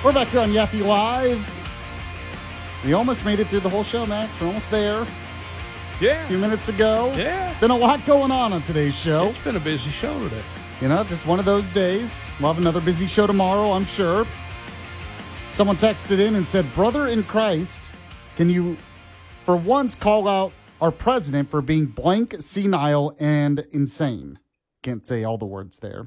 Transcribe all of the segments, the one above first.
We're back here on Yaffe Live. We almost made it through the whole show, Max. We're almost there. Yeah. A few minutes ago. Yeah. Been a lot going on today's show. It's been a busy show today. You know, just one of those days. We'll have another busy show tomorrow, I'm sure. Someone texted in and said, "Brother in Christ, can you, for once, call out our president for being blank, senile, and insane?" Can't say all the words there.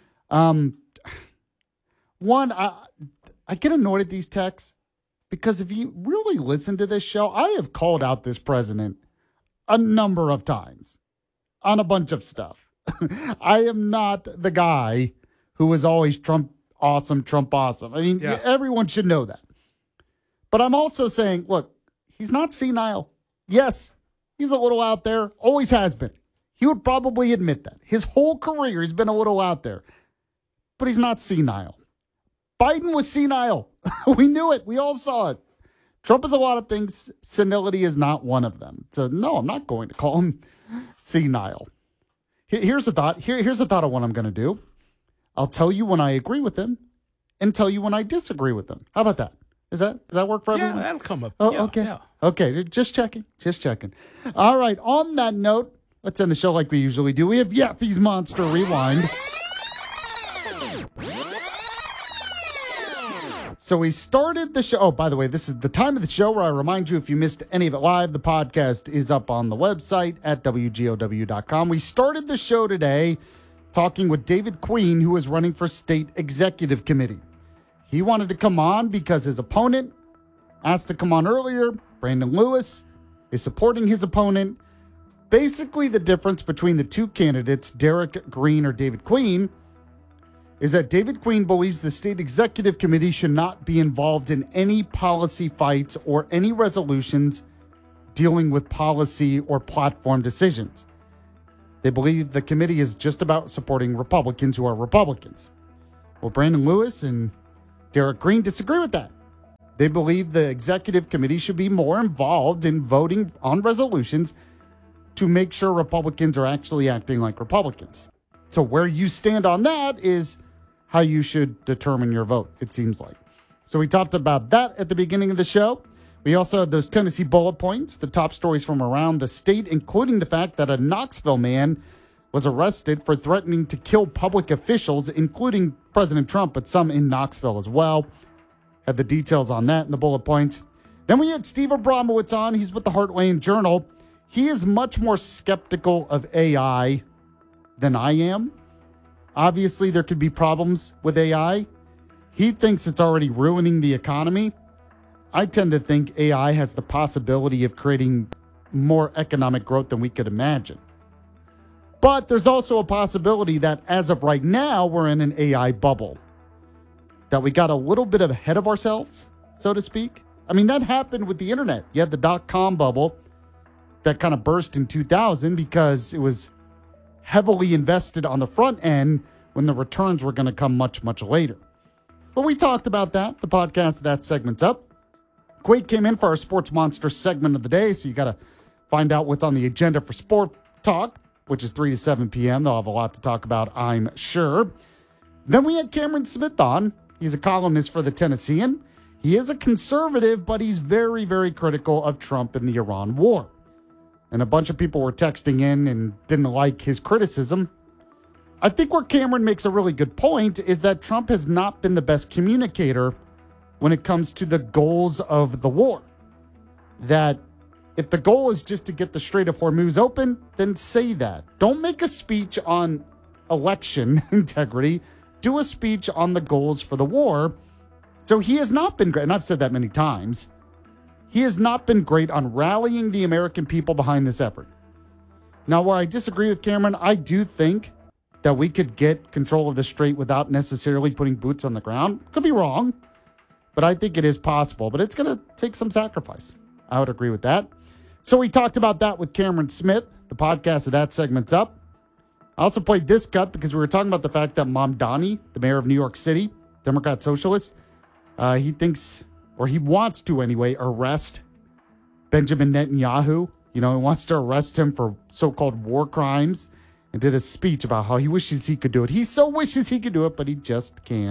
One, I get annoyed at these texts because if you really listen to this show, I have called out this president a number of times on a bunch of stuff. I am not the guy who is always Trump awesome. I mean, Everyone should know that. But I'm also saying, look, he's not senile. Yes, he's a little out there, always has been. He would probably admit that. His whole career, he's been a little out there. But he's not senile. Biden was senile. We knew it. We all saw it. Trump is a lot of things. Senility is not one of them. So, no, I'm not going to call him senile. Here's a thought. Here's a thought of what I'm going to do. I'll tell you when I agree with him and tell you when I disagree with him. How about that? Does that work for everyone? Yeah, that'll come up. Oh, yeah, okay. Yeah. Okay, just checking. All right, on that note, let's end the show like we usually do. We have Yaffe's Monster Rewind. So we started the show. Oh, by the way, this is the time of the show where I remind you, if you missed any of it live, the podcast is up on the website at WGOW.com. We started the show today talking with David Queen, who is running for state executive committee. He wanted to come on because his opponent asked to come on earlier. Brandon Lewis is supporting his opponent. Basically, the difference between the two candidates, Derek Green or David Queen, is that David Queen believes the state executive committee should not be involved in any policy fights or any resolutions dealing with policy or platform decisions. They believe the committee is just about supporting Republicans who are Republicans. Well, Brandon Lewis and Derek Green disagree with that. They believe the executive committee should be more involved in voting on resolutions to make sure Republicans are actually acting like Republicans. So where you stand on that is how you should determine your vote, it seems like. So we talked about that at the beginning of the show. We also had those Tennessee bullet points, the top stories from around the state, including the fact that a Knoxville man was arrested for threatening to kill public officials, including President Trump, but some in Knoxville as well. Had the details on that in the bullet points. Then we had Steve Abramowitz on. He's with the Heartland Journal. He is much more skeptical of AI than I am. Obviously, there could be problems with AI. He thinks it's already ruining the economy. I tend to think AI has the possibility of creating more economic growth than we could imagine. But there's also a possibility that as of right now, we're in an AI bubble. That we got a little bit ahead of ourselves, so to speak. I mean, that happened with the internet. You had the dot-com bubble that kind of burst in 2000 because it was heavily invested on the front end when the returns were going to come much, much later. But we talked about that. The podcast, that segment's up. Quake came in for our Sports Monster segment of the day, so you got to find out what's on the agenda for Sport Talk, which is 3 to 7 p.m. They'll have a lot to talk about, I'm sure. Then we had Cameron Smith on. He's a columnist for the Tennessean. He is a conservative, but he's very, very critical of Trump and the Iran war. And a bunch of people were texting in and didn't like his criticism. I think where Cameron makes a really good point is that Trump has not been the best communicator when it comes to the goals of the war. That if the goal is just to get the Strait of Hormuz open, then say that. Don't make a speech on election integrity. Do a speech on the goals for the war. So he has not been great, and I've said that many times. He has not been great on rallying the American people behind this effort. Now, where I disagree with Cameron, I do think that we could get control of the strait without necessarily putting boots on the ground. Could be wrong, but I think it is possible. But it's going to take some sacrifice. I would agree with that. So we talked about that with Cameron Smith. The podcast of that segment's up. I also played this cut because we were talking about the fact that Mamdani, the mayor of New York City, Democrat socialist, he thinks, or he wants to anyway, arrest Benjamin Netanyahu. You know, he wants to arrest him for so-called war crimes, and did a speech about how he wishes he could do it. He so wishes he could do it, but he just can't.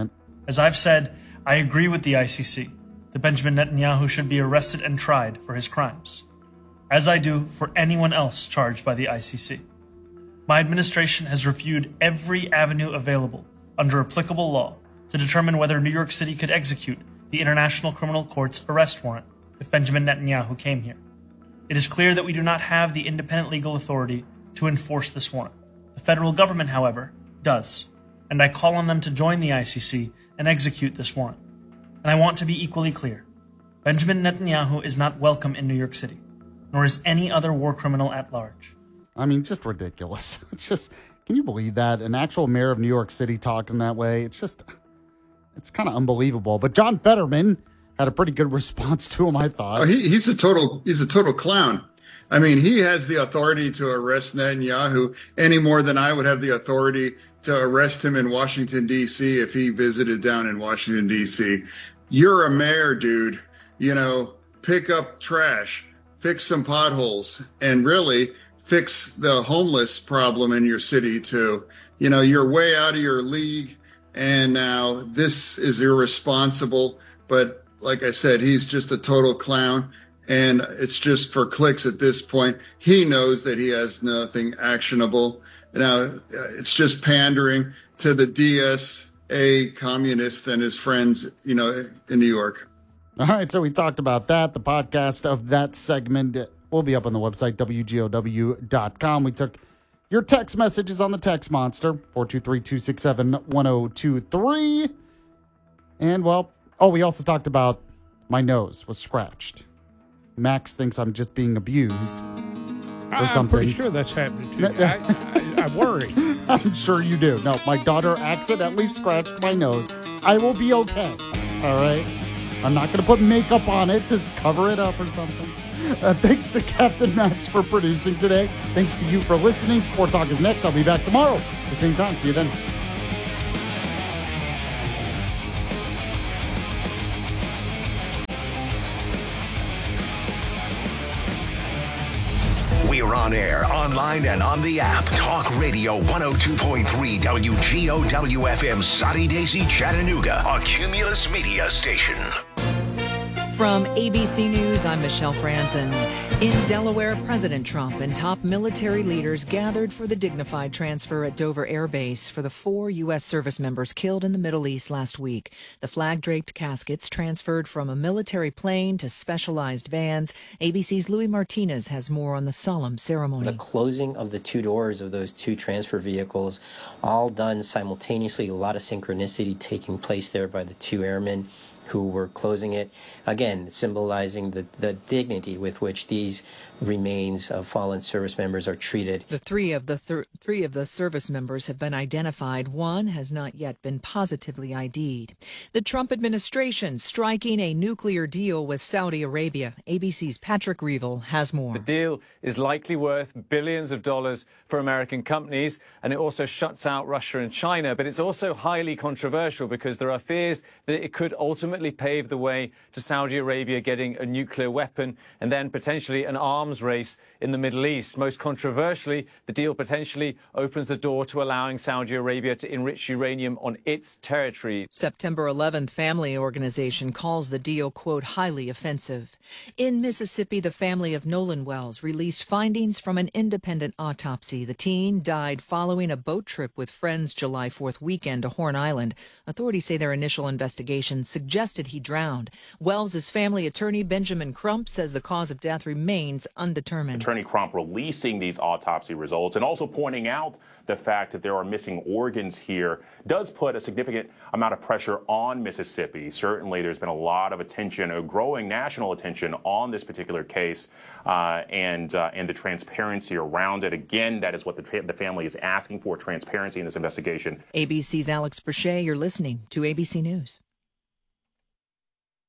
As I've said, I agree with the ICC that Benjamin Netanyahu should be arrested and tried for his crimes, as I do for anyone else charged by the ICC. My administration has reviewed every avenue available under applicable law to determine whether New York City could execute the International Criminal Court's arrest warrant if Benjamin Netanyahu came here. It is clear that we do not have the independent legal authority to enforce this warrant. The federal government, however, does, and I call on them to join the ICC and execute this warrant. And I want to be equally clear. Benjamin Netanyahu is not welcome in New York City, nor is any other war criminal at large. I mean, just ridiculous. It's just, can you believe that? An actual mayor of New York City talking that way? It's kind of unbelievable. But John Fetterman had a pretty good response to him, I thought. Oh, he's a total clown. I mean, he has the authority to arrest Netanyahu any more than I would have the authority to arrest him in Washington, D.C. if he visited down in Washington, D.C. You're a mayor, dude. Pick up trash, fix some potholes, and really fix the homeless problem in your city too. You're way out of your league, and now this is irresponsible. But like I said, he's just a total clown, and it's just for clicks at this point. He knows that he has nothing actionable. Now, it's just pandering to the DSA communists and his friends, in New York. All right, so we talked about that. The podcast of that segment will be up on the website, WGOW.com. We took your text messages on the text monster, 423-267-1023. And, we also talked about my nose was scratched. Max thinks I'm just being abused or something. I'm pretty sure that's happening to you. I'm worried. I'm sure you do. No, my daughter accidentally scratched my nose. I will be okay. All right? I'm not going to put makeup on it to cover it up or something. Thanks to Captain Max for producing today. Thanks to you for listening. Sport Talk is next. I'll be back tomorrow at the same time. See you then. We're on air, online, and on the app. Talk Radio 102.3 WGOW FM, Soddy Daisy, Chattanooga, a Cumulus Media station. From ABC News, I'm Michelle Franzen. In Delaware, President Trump and top military leaders gathered for the dignified transfer at Dover Air Base for the 4 U.S. service members killed in the Middle East last week. The flag-draped caskets transferred from a military plane to specialized vans. ABC's Louis Martinez has more on the solemn ceremony. The closing of the 2 doors of those 2 transfer vehicles, all done simultaneously, a lot of synchronicity taking place there by the 2 airmen who were closing it, again, symbolizing the dignity with which these remains of fallen service members are treated. The three of the service members have been identified. One has not yet been positively ID'd. The Trump administration striking a nuclear deal with Saudi Arabia. ABC's Patrick Reevell has more. The deal is likely worth billions of dollars for American companies, and it also shuts out Russia and China. But it's also highly controversial because there are fears that it could ultimately pave the way to Saudi Arabia getting a nuclear weapon and then potentially an arms race in the Middle East. Most controversially, the deal potentially opens the door to allowing Saudi Arabia to enrich uranium on its territory. September 11th family organization calls the deal, quote, highly offensive. In Mississippi, the family of Nolan Wells released findings from an independent autopsy. The teen died following a boat trip with friends July 4th weekend to Horn Island. Authorities say their initial investigation suggested he drowned. Wells' family attorney, Benjamin Crump, says the cause of death remains undetermined. Attorney Crump releasing these autopsy results and also pointing out the fact that there are missing organs here does put a significant amount of pressure on Mississippi. Certainly, there's been a lot of attention, a growing national attention on this particular case and the transparency around it. Again, that is what the family is asking for, transparency in this investigation. ABC's Alex Brachet, you're listening to ABC News.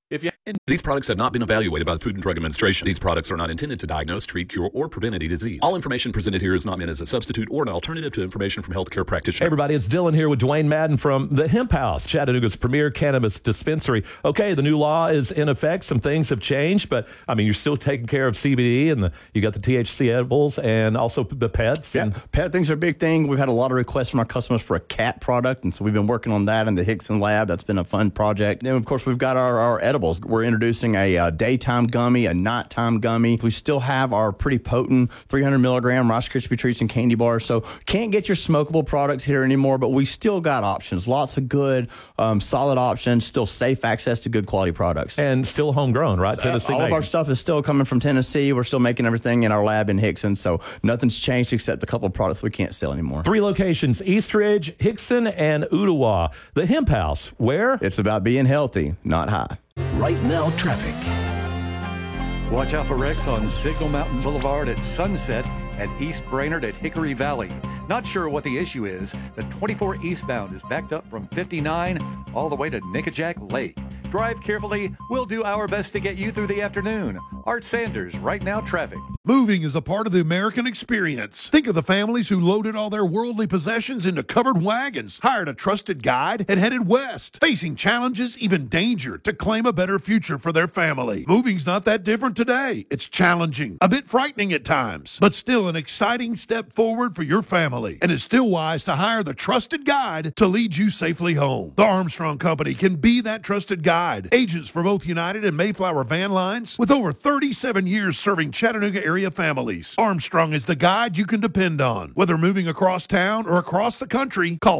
These products have not been evaluated by the Food and Drug Administration. These products are not intended to diagnose, treat, cure, or prevent any disease. All information presented here is not meant as a substitute or an alternative to information from healthcare practitioners. Hey everybody, it's Dylan here with Dwayne Madden from the Hemp House, Chattanooga's premier cannabis dispensary. Okay, the new law is in effect. Some things have changed, but I mean, you're still taking care of CBD, and you got the THC edibles and also the pets. Yeah, pet things are a big thing. We've had a lot of requests from our customers for a cat product, and so we've been working on that in the Hickson lab. That's been a fun project. And then, of course, we've got our edibles. We're introducing a daytime gummy, a nighttime gummy. We still have our pretty potent 300 milligram Rice Krispie treats and candy bars. So can't get your smokable products here anymore, but we still got options. Lots of good, solid options. Still safe access to good quality products. And still homegrown, right? Tennessee. All of our stuff is still coming from Tennessee. We're still making everything in our lab in Hickson. So nothing's changed except a couple of products we can't sell anymore. 3 locations: Eastridge, Hickson, and Ottawa. The Hemp House, where it's about being healthy, not high. Right now, traffic. Watch out for wrecks on Signal Mountain Boulevard at Sunset and East Brainerd at Hickory Valley. Not sure what the issue is. The 24 eastbound is backed up from 59 all the way to Nickajack Lake. Drive carefully. We'll do our best to get you through the afternoon. Art Sanders, Right Now Traffic. Moving is a part of the American experience. Think of the families who loaded all their worldly possessions into covered wagons, hired a trusted guide, and headed west, facing challenges, even danger, to claim a better future for their family. Moving's not that different today. It's challenging, a bit frightening at times, but still an exciting step forward for your family. And it's still wise to hire the trusted guide to lead you safely home. The Armstrong Company can be that trusted guide. Agents for both United and Mayflower van lines with over 37 years serving Chattanooga area families. Armstrong is the guide you can depend on. Whether moving across town or across the country, call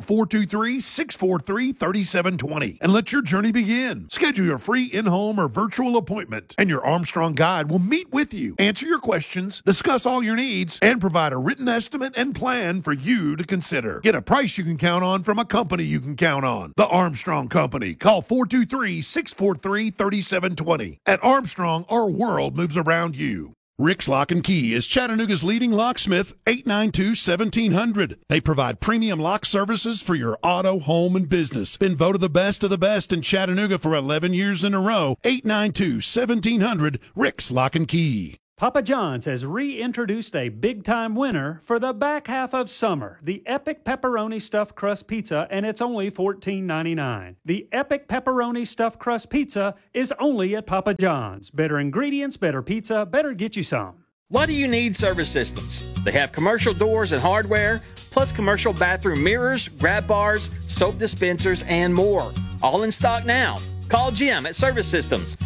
423-643-3720 and let your journey begin. Schedule your free in-home or virtual appointment, and your Armstrong guide will meet with you, answer your questions, discuss all your needs, and provide a written estimate and plan for you to consider. Get a price you can count on from a company you can count on. The Armstrong Company. Call 423-643-3720. At Armstrong, our world moves around you. Rick's Lock and Key is Chattanooga's leading locksmith, 892-1700. They provide premium lock services for your auto, home, and business. Been voted the best of the best in Chattanooga for 11 years in a row. 892-1700, Rick's Lock and Key. Papa John's has reintroduced a big-time winner for the back half of summer, the Epic Pepperoni Stuffed Crust Pizza, and it's only $14.99. The Epic Pepperoni Stuffed Crust Pizza is only at Papa John's. Better ingredients, better pizza, better get you some. Why do you need Service Systems? They have commercial doors and hardware, plus commercial bathroom mirrors, grab bars, soap dispensers, and more. All in stock now. Call Jim at Service Systems,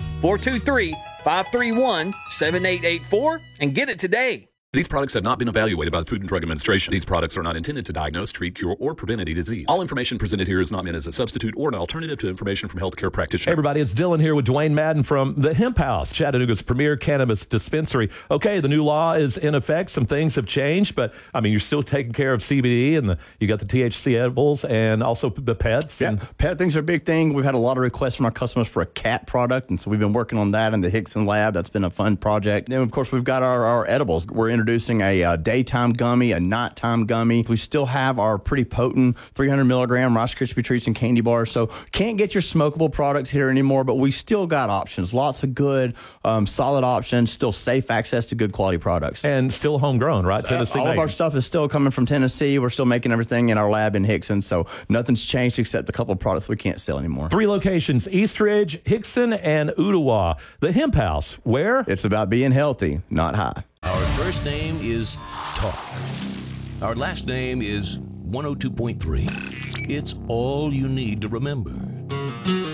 423-531-7884, and get it today. These products have not been evaluated by the Food and Drug Administration. These products are not intended to diagnose, treat, cure, or prevent any disease. All information presented here is not meant as a substitute or an alternative to information from healthcare practitioners. Hey everybody, it's Dylan here with Dwayne Madden from the Hemp House, Chattanooga's premier cannabis dispensary. Okay, the new law is in effect. Some things have changed, but I mean, you're still taking care of CBD, and you got the THC edibles and also the pets. Yeah, pet things are a big thing. We've had a lot of requests from our customers for a cat product, and so we've been working on that in the Hickson lab. That's been a fun project. And then, of course, we've got our edibles. We're introducing a daytime gummy, a nighttime gummy. We still have our pretty potent 300 milligram Rice Krispie treats and candy bars. So can't get your smokable products here anymore, but we still got options. Lots of good, solid options. Still safe access to good quality products. And still homegrown, right? Tennessee. All of our stuff is still coming from Tennessee. We're still making everything in our lab in Hickson. So nothing's changed except a couple of products we can't sell anymore. 3 locations: Eastridge, Hickson, and Ottawa. The Hemp House, where it's about being healthy, not high. Our first name is Talk. Our last name is 102.3. It's all you need to remember.